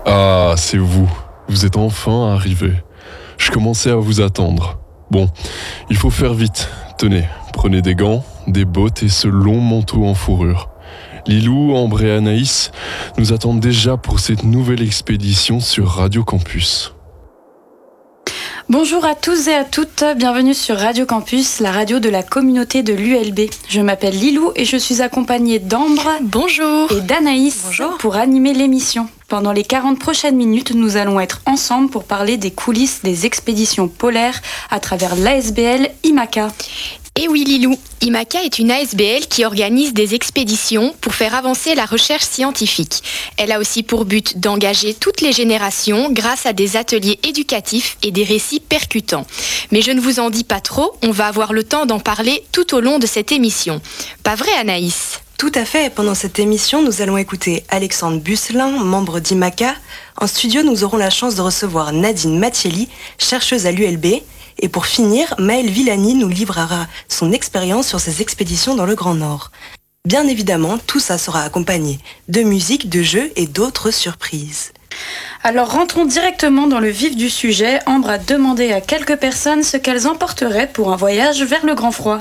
Ah, c'est vous. Vous êtes enfin arrivés. Je commençais à vous attendre. Bon, il faut faire vite. Tenez, prenez des gants, des bottes et ce long manteau en fourrure. Lilou, Ambre et Anaïs nous attendent déjà pour cette nouvelle expédition sur Radio Campus. Bonjour à tous et à toutes, bienvenue sur Radio Campus, la radio de la communauté de l'ULB. Je m'appelle Lilou et je suis accompagnée d'Ambre Bonjour. Et d'Anaïs Bonjour. Pour animer l'émission. Pendant les 40 prochaines minutes, nous allons être ensemble pour parler des coulisses des expéditions polaires à travers l'ASBL IMACA. Et oui Lilou, IMACA est une ASBL qui organise des expéditions pour faire avancer la recherche scientifique. Elle a aussi pour but d'engager toutes les générations grâce à des ateliers éducatifs et des récits percutants. Mais je ne vous en dis pas trop, on va avoir le temps d'en parler tout au long de cette émission. Pas vrai Anaïs ? Tout à fait. Pendant cette émission, nous allons écouter Alexandre Busselin, membre d'IMACA. En studio, nous aurons la chance de recevoir Nadine Mattielli, chercheuse à l'ULB. Et pour finir, Maëlle Villani nous livrera son expérience sur ses expéditions dans le Grand Nord. Bien évidemment, tout ça sera accompagné de musique, de jeux et d'autres surprises. Alors rentrons directement dans le vif du sujet. Ambre a demandé à quelques personnes ce qu'elles emporteraient pour un voyage vers le grand froid.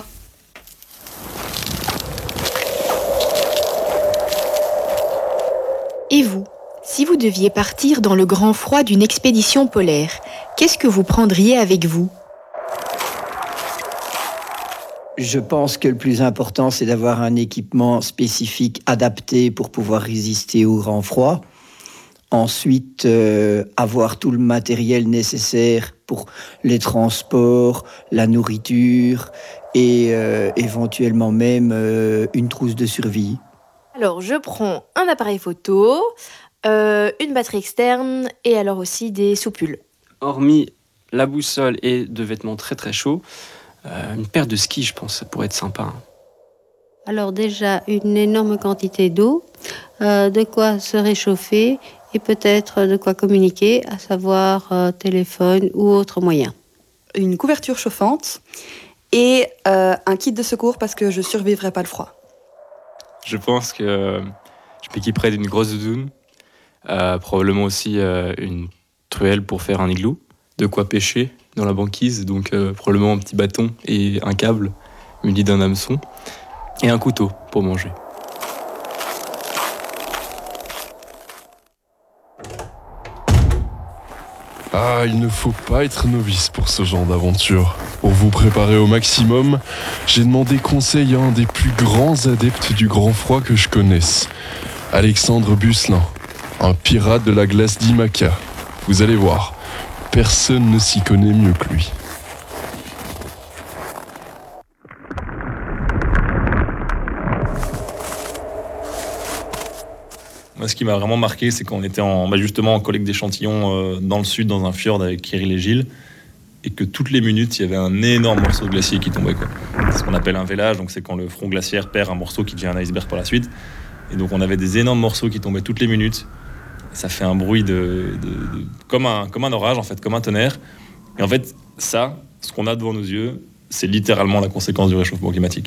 Et vous, si vous deviez partir dans le grand froid d'une expédition polaire, qu'est-ce que vous prendriez avec vous ? Je pense que le plus important, c'est d'avoir un équipement spécifique adapté pour pouvoir résister au grand froid. Ensuite, avoir tout le matériel nécessaire pour les transports, la nourriture et éventuellement même une trousse de survie. Alors, je prends un appareil photo, une batterie externe et alors aussi des soupules. Hormis la boussole et de vêtements très très chauds, une paire de skis, je pense, ça pourrait être sympa. Alors déjà, une énorme quantité d'eau, de quoi se réchauffer et peut-être de quoi communiquer, à savoir téléphone ou autre moyen. Une couverture chauffante et un kit de secours parce que je ne survivrai pas le froid. Je pense que je m'équiperai d'une grosse doudoune, probablement aussi une truelle pour faire un igloo, de quoi pêcher dans la banquise, donc probablement un petit bâton et un câble muni d'un hameçon, et un couteau pour manger. Ah, il ne faut pas être novice pour ce genre d'aventure. Pour vous préparer au maximum, j'ai demandé conseil à un des plus grands adeptes du grand froid que je connaisse, Alexandre Busselin, un pirate de la glace d'IMACA. Vous allez voir, personne ne s'y connaît mieux que lui. Moi, ce qui m'a vraiment marqué, c'est qu'on était justement en collecte d'échantillons dans le sud, dans un fjord avec Kirill et Gilles, et que toutes les minutes, il y avait un énorme morceau de glacier qui tombait, quoi. C'est ce qu'on appelle un vélage, donc c'est quand le front glaciaire perd un morceau qui devient un iceberg par la suite. Et donc on avait des énormes morceaux qui tombaient toutes les minutes. Et ça fait un bruit comme un orage, en fait, comme un tonnerre. Et en fait, ça, ce qu'on a devant nos yeux, c'est littéralement la conséquence du réchauffement climatique.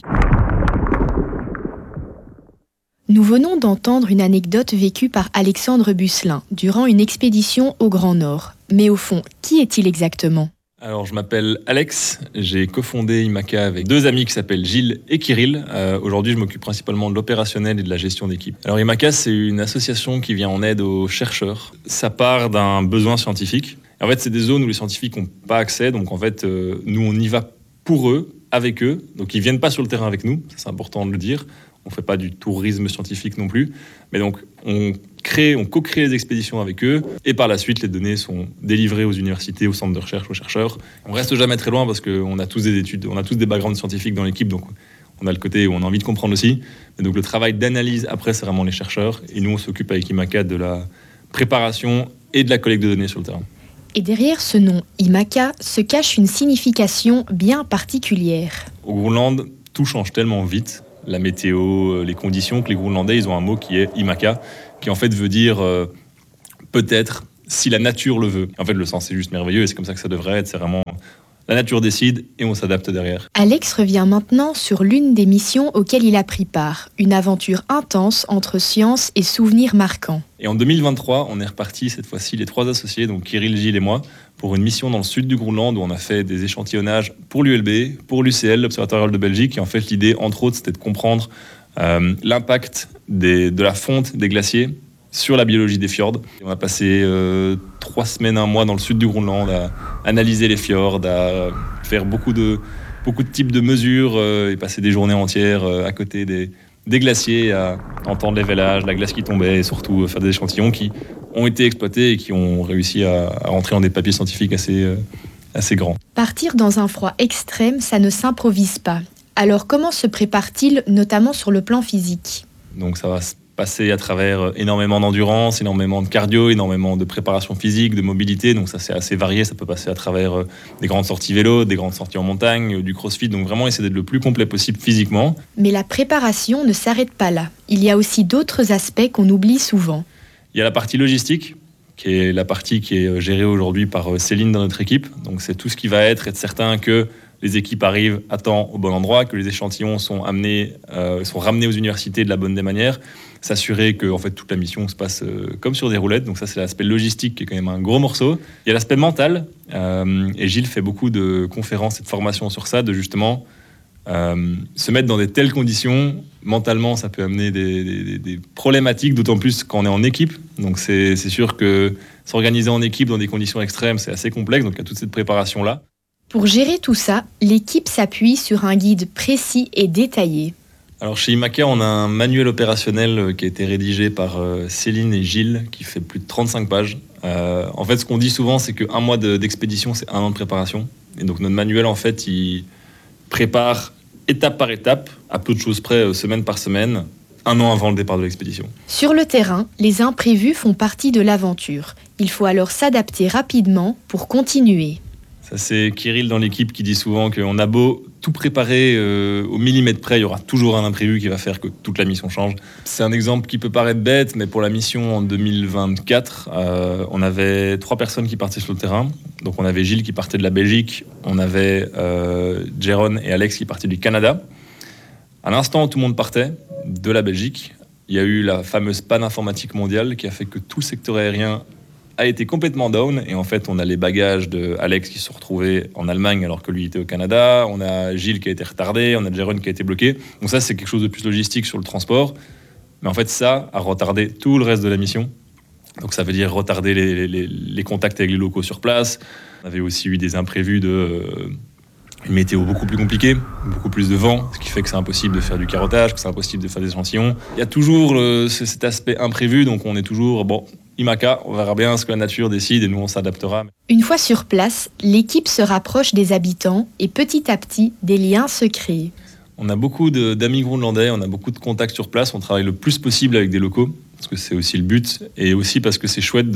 Nous venons d'entendre une anecdote vécue par Alexandre Busselin durant une expédition au Grand Nord. Mais au fond, qui est-il exactement ? Alors, je m'appelle Alex, j'ai cofondé IMACA avec deux amis qui s'appellent Gilles et Kirill. Aujourd'hui, je m'occupe principalement de l'opérationnel et de la gestion d'équipe. Alors, IMACA, c'est une association qui vient en aide aux chercheurs. Ça part d'un besoin scientifique. En fait, c'est des zones où les scientifiques n'ont pas accès. Donc, en fait, nous, on y va pour eux, avec eux. Donc, ils ne viennent pas sur le terrain avec nous. Ça, c'est important de le dire. On ne fait pas du tourisme scientifique non plus. Mais donc, on co-crée les expéditions avec eux. Et par la suite, les données sont délivrées aux universités, aux centres de recherche, aux chercheurs. On ne reste jamais très loin parce qu'on a tous des études, on a tous des backgrounds scientifiques dans l'équipe. Donc, on a le côté où on a envie de comprendre aussi. Et donc, le travail d'analyse, après, c'est vraiment les chercheurs. Et nous, on s'occupe avec IMACA de la préparation et de la collecte de données sur le terrain. Et derrière ce nom, IMACA, se cache une signification bien particulière. Au Groenland, tout change tellement vite. La météo, les conditions, que les Groenlandais, ils ont un mot qui est IMACA, qui en fait veut dire peut-être si la nature le veut. En fait, le sens, c'est juste merveilleux et c'est comme ça que ça devrait être. C'est vraiment La nature décide et on s'adapte derrière. Alex revient maintenant sur l'une des missions auxquelles il a pris part, une aventure intense entre science et souvenirs marquants. Et en 2023, on est reparti cette fois-ci, les 3 associés, donc Kirill, Gilles et moi, pour une mission dans le sud du Groenland où on a fait des échantillonnages pour l'ULB, pour l'UCL, l'Observatoire de Belgique. Et en fait, l'idée, entre autres, c'était de comprendre l'impact de la fonte des glaciers sur la biologie des fjords. On a passé 3 semaines, 1 mois dans le sud du Groenland à analyser les fjords, à faire beaucoup de types de mesures et passer des journées entières à côté des glaciers, à entendre les veillages, la glace qui tombait et surtout faire des échantillons qui ont été exploités et qui ont réussi à rentrer dans des papiers scientifiques assez grands. Partir dans un froid extrême, ça ne s'improvise pas. Alors comment se prépare-t-il, notamment sur le plan physique ? Donc ça va se passer à travers énormément d'endurance, énormément de cardio, énormément de préparation physique, de mobilité. Donc ça, c'est assez varié. Ça peut passer à travers des grandes sorties vélo, des grandes sorties en montagne, du crossfit. Donc vraiment, essayer d'être le plus complet possible physiquement. Mais la préparation ne s'arrête pas là. Il y a aussi d'autres aspects qu'on oublie souvent. Il y a la partie logistique, qui est la partie qui est gérée aujourd'hui par Céline dans notre équipe. Donc c'est tout ce qui va être certain que les équipes arrivent à temps au bon endroit, que les échantillons sont ramenés aux universités de la bonne des manières, s'assurer que en fait, toute la mission se passe comme sur des roulettes. Donc ça, c'est l'aspect logistique qui est quand même un gros morceau. Il y a l'aspect mental, et Gilles fait beaucoup de conférences et de formations sur ça, de justement se mettre dans des telles conditions. Mentalement, ça peut amener des problématiques, d'autant plus quand on est en équipe. Donc c'est sûr que s'organiser en équipe dans des conditions extrêmes, c'est assez complexe. Donc il y a toute cette préparation-là. Pour gérer tout ça, l'équipe s'appuie sur un guide précis et détaillé. Alors chez IMACA, on a un manuel opérationnel qui a été rédigé par Céline et Gilles, qui fait plus de 35 pages. En fait, ce qu'on dit souvent, c'est qu'un mois d'expédition, c'est 1 an de préparation. Et donc notre manuel, en fait, il prépare étape par étape, à peu de choses près, semaine par semaine, 1 an avant le départ de l'expédition. Sur le terrain, les imprévus font partie de l'aventure. Il faut alors s'adapter rapidement pour continuer. Ça, c'est Kirill dans l'équipe qui dit souvent qu'on a beau tout préparer au millimètre près, il y aura toujours un imprévu qui va faire que toute la mission change. C'est un exemple qui peut paraître bête, mais pour la mission en 2024, on avait 3 personnes qui partaient sur le terrain. Donc on avait Gilles qui partait de la Belgique, on avait Jérôme et Alex qui partaient du Canada. À l'instant où tout le monde partait de la Belgique, il y a eu la fameuse panne informatique mondiale qui a fait que tout le secteur aérien a été complètement down. Et en fait, on a les bagages de Alex qui se sont retrouvés en Allemagne alors que lui était au Canada. On a Gilles qui a été retardé, on a Jérôme qui a été bloqué. Donc ça, c'est quelque chose de plus logistique sur le transport. Mais en fait, ça a retardé tout le reste de la mission. Donc ça veut dire retarder les contacts avec les locaux sur place. On avait aussi eu des imprévus une météo beaucoup plus compliquée, beaucoup plus de vent, ce qui fait que c'est impossible de faire du carottage, que c'est impossible de faire des échantillons. Il y a toujours cet aspect imprévu, donc on est toujours, IMACA, on verra bien ce que la nature décide et nous on s'adaptera. Une fois sur place, l'équipe se rapproche des habitants et petit à petit, des liens se créent. On a beaucoup d'amis groenlandais, on a beaucoup de contacts sur place, on travaille le plus possible avec des locaux, parce que c'est aussi le but, et aussi parce que c'est chouette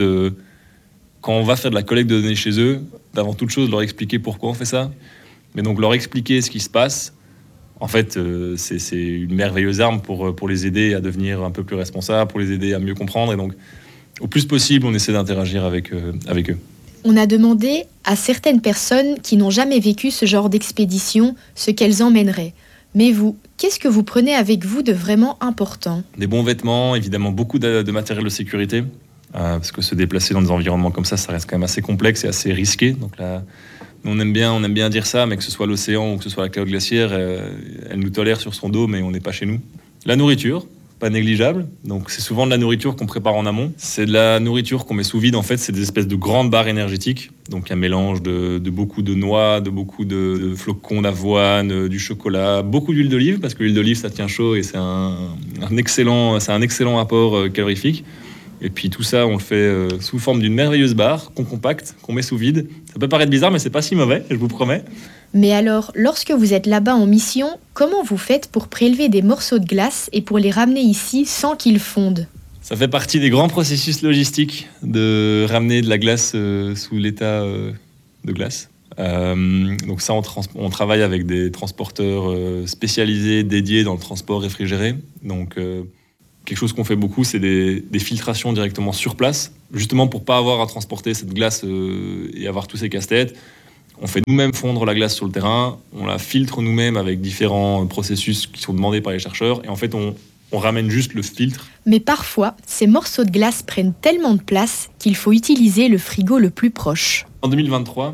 quand on va faire de la collecte de données chez eux, d'avant toute chose leur expliquer pourquoi on fait ça. Mais donc leur expliquer ce qui se passe, en fait, c'est une merveilleuse arme pour les aider à devenir un peu plus responsables, pour les aider à mieux comprendre. Et donc, au plus possible, on essaie d'interagir avec eux. On a demandé à certaines personnes qui n'ont jamais vécu ce genre d'expédition ce qu'elles emmèneraient. Mais vous, qu'est-ce que vous prenez avec vous de vraiment important ? Des bons vêtements, évidemment beaucoup de matériel de sécurité, parce que se déplacer dans des environnements comme ça reste quand même assez complexe et assez risqué. Donc là, on aime bien dire ça, mais que ce soit l'océan ou que ce soit la calotte glaciaire, elle nous tolère sur son dos, mais on n'est pas chez nous. La nourriture, pas négligeable. Donc c'est souvent de la nourriture qu'on prépare en amont. C'est de la nourriture qu'on met sous vide. En fait, c'est des espèces de grandes barres énergétiques. Donc un mélange de beaucoup de noix, de beaucoup de flocons d'avoine, du chocolat, beaucoup d'huile d'olive, parce que l'huile d'olive, ça tient chaud et c'est un excellent apport calorifique. Et puis tout ça, on le fait sous forme d'une merveilleuse barre qu'on compacte, qu'on met sous vide. Ça peut paraître bizarre, mais c'est pas si mauvais, je vous promets. Mais alors, lorsque vous êtes là-bas en mission, comment vous faites pour prélever des morceaux de glace et pour les ramener ici sans qu'ils fondent ? Ça fait partie des grands processus logistiques de ramener de la glace sous l'état de glace. Donc ça, on travaille avec des transporteurs spécialisés, dédiés dans le transport réfrigéré. Donc quelque chose qu'on fait beaucoup, c'est des filtrations directement sur place, justement pour pas avoir à transporter cette glace et avoir tous ces casse-têtes. On fait nous-mêmes fondre la glace sur le terrain, on la filtre nous-mêmes avec différents processus qui sont demandés par les chercheurs, et en fait on ramène juste le filtre. Mais parfois, ces morceaux de glace prennent tellement de place qu'il faut utiliser le frigo le plus proche. En 2023,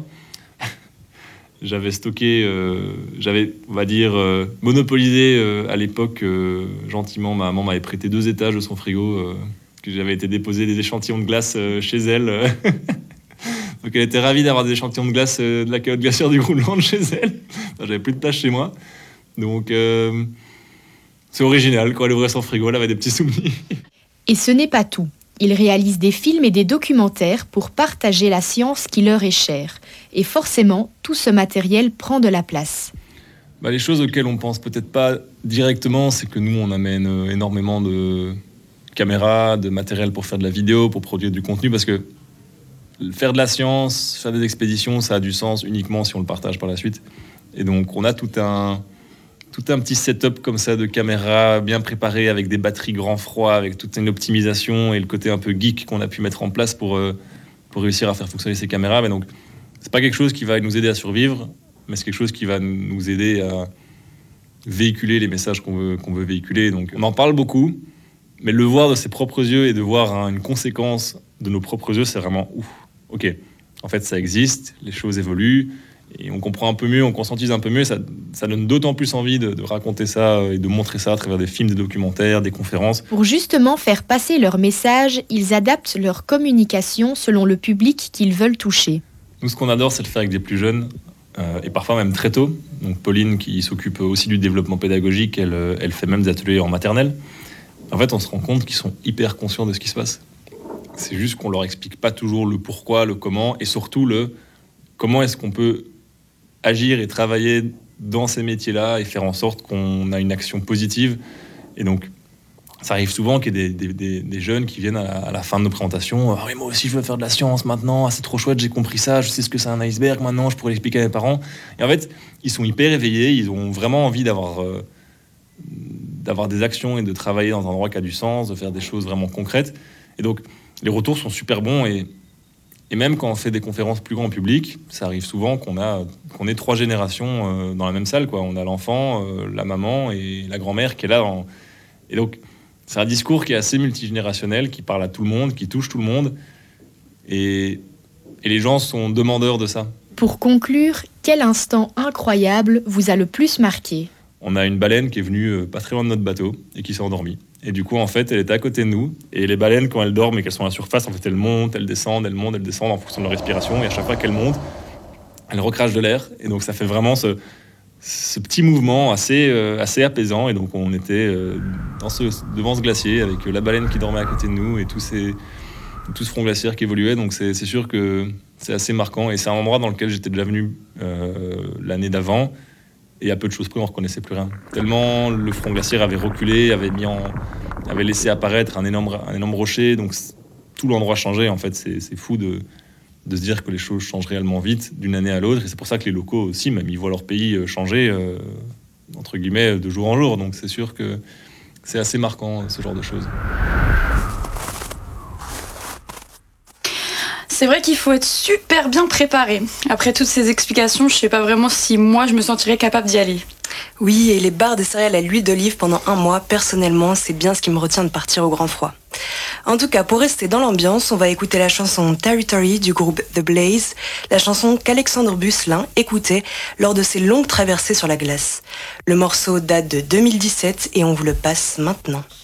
j'avais stocké, on va dire, monopolisé à l'époque, gentiment, ma maman m'avait prêté 2 étages de son frigo, que j'avais été déposer des échantillons de glace chez elle. Donc elle était ravie d'avoir des échantillons de glace de la calotte glaciaire du Groenland chez elle. Enfin, j'avais plus de place chez moi. Donc c'est original, quand elle ouvrait son frigo, elle avait des petits souvenirs. Et ce n'est pas tout. Ils réalisent des films et des documentaires pour partager la science qui leur est chère. Et forcément, tout ce matériel prend de la place. Les choses auxquelles on pense peut-être pas directement, c'est que nous, on amène énormément de caméras, de matériel pour faire de la vidéo, pour produire du contenu, parce que faire de la science, faire des expéditions, ça a du sens uniquement si on le partage par la suite. Et donc, on a tout un petit setup comme ça de caméras bien préparées avec des batteries grand froid, avec toute une optimisation et le côté un peu geek qu'on a pu mettre en place pour réussir à faire fonctionner ces caméras. Mais donc, c'est pas quelque chose qui va nous aider à survivre, mais c'est quelque chose qui va nous aider à véhiculer les messages qu'on veut véhiculer. Donc, on en parle beaucoup, mais le voir de ses propres yeux et de voir une conséquence de nos propres yeux, c'est vraiment ouf. Ok, en fait, ça existe, les choses évoluent. Et on comprend un peu mieux, on conscientise un peu mieux, ça donne d'autant plus envie de raconter ça et de montrer ça à travers des films, des documentaires, des conférences. Pour justement faire passer leur message, ils adaptent leur communication selon le public qu'ils veulent toucher. Nous, ce qu'on adore, c'est de le faire avec des plus jeunes, et parfois même très tôt. Donc Pauline, qui s'occupe aussi du développement pédagogique, elle fait même des ateliers en maternelle. En fait, on se rend compte qu'ils sont hyper conscients de ce qui se passe. C'est juste qu'on leur explique pas toujours le pourquoi, le comment, et surtout le comment est-ce qu'on peut agir et travailler dans ces métiers-là et faire en sorte qu'on a une action positive. Et donc, ça arrive souvent qu'il y ait des jeunes qui viennent à la fin de nos présentations. « Ah oui, moi aussi, je veux faire de la science maintenant. Ah, c'est trop chouette, j'ai compris ça. Je sais ce que c'est un iceberg maintenant. Je pourrais l'expliquer à mes parents. » Et en fait, ils sont hyper éveillés. Ils ont vraiment envie d'avoir des actions et de travailler dans un endroit qui a du sens, de faire des choses vraiment concrètes. Et donc, les retours sont super bons. Et même quand on fait des conférences plus grand public, ça arrive souvent qu'on ait 3 générations dans la même salle, quoi. On a l'enfant, la maman et la grand-mère qui est là. Et donc, c'est un discours qui est assez multigénérationnel, qui parle à tout le monde, qui touche tout le monde. Et les gens sont demandeurs de ça. Pour conclure, quel instant incroyable vous a le plus marqué ? On a une baleine qui est venue pas très loin de notre bateau et qui s'est endormie. Et du coup, en fait, elle était à côté de nous. Et les baleines, quand elles dorment et qu'elles sont à la surface, en fait, elles montent, elles descendent, elles montent, elles descendent en fonction de leur respiration. Et à chaque fois qu'elles montent, elles recrachent de l'air. Et donc, ça fait vraiment ce petit mouvement assez apaisant. Et donc, on était devant ce glacier avec la baleine qui dormait à côté de nous et tout ce front glaciaire qui évoluait. Donc, c'est sûr que c'est assez marquant. Et c'est un endroit dans lequel j'étais déjà venu l'année d'avant. Et à peu de choses près, on ne reconnaissait plus rien. Tellement le front glaciaire avait reculé, avait laissé apparaître un énorme rocher. Donc tout l'endroit changeait. En fait, c'est fou de se dire que les choses changent réellement vite d'une année à l'autre. Et c'est pour ça que les locaux aussi, même, ils voient leur pays changer, entre guillemets, de jour en jour. Donc c'est sûr que c'est assez marquant, ce genre de choses. C'est vrai qu'il faut être super bien préparé. Après toutes ces explications, je sais pas vraiment si moi je me sentirais capable d'y aller. Oui, et les barres de céréales à l'huile d'olive pendant 1 mois, personnellement, c'est bien ce qui me retient de partir au grand froid. En tout cas, pour rester dans l'ambiance, on va écouter la chanson Territory du groupe The Blaze, la chanson qu'Alexandre Busselin écoutait lors de ses longues traversées sur la glace. Le morceau date de 2017 et on vous le passe maintenant.